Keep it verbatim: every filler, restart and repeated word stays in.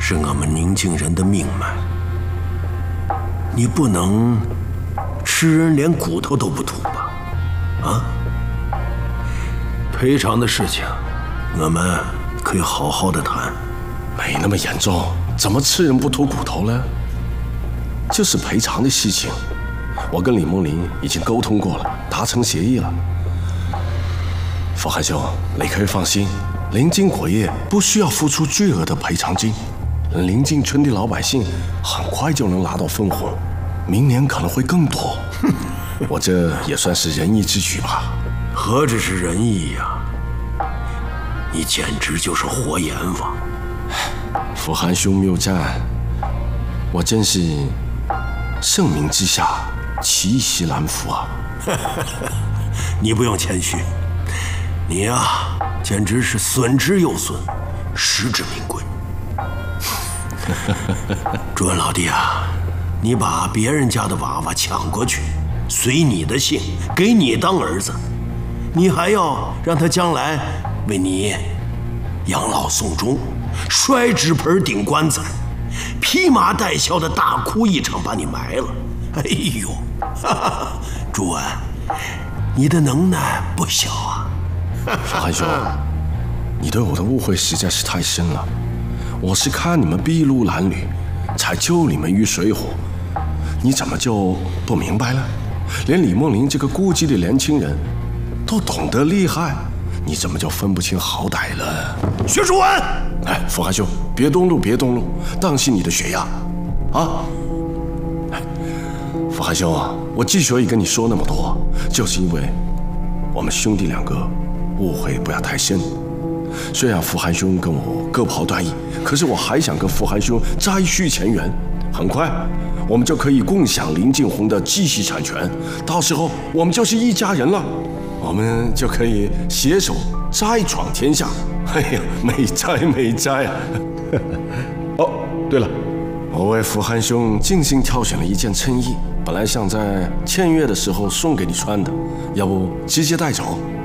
是我们宁静人的命脉，你不能吃人连骨头都不吐吧？啊？赔偿的事情，我们可以好好的谈。 没那么严重，怎么吃人不吐骨头呢？就是赔偿的事情，我跟李梦玲已经沟通过了，达成协议了。傅汉兄，你可以放心，临近果业不需要付出巨额的赔偿金，临近村的老百姓很快就能拿到分红，明年可能会更多。我这也算是仁义之举吧。 何止是仁义呀，你简直就是活阎王！ 傅汉兄谬赞，我真是圣明之下其息难服啊！ 你不用谦虚，你呀、啊，简直是损之又损，实至名归。朱文老弟啊，你把别人家的娃娃抢过去，随你的姓，给你当儿子，你还要让他将来为你养老送终，摔纸盆顶棺材，披麻戴孝的大哭一场把你埋了。哎呦，哈哈，朱文，你的能耐不小啊！ 傅汉兄，你对我的误会实在是太深了。我是看你们筚路蓝缕，才救你们于水火，你怎么就不明白了？连李梦玲这个孤寂的年轻人都懂得厉害，你怎么就分不清好歹了？ 薛书文， 哎，傅汉兄，别动怒，别动怒，当心你的血压啊！哎，傅汉兄啊，我之所以跟你说那么多，就是因为我们兄弟两个误会不要太深。虽然傅寒兄跟我各跑断翼，可是我还想跟傅寒兄再续前缘。很快，我们就可以共享林敬红的继续产权，到时候我们就是一家人了，我们就可以携手再闯天下。哎呀，美哉美哉啊！哦，对了，我为傅寒兄精心挑选了一件衬衣，本来想在签约的时候送给你穿的，要不直接带走？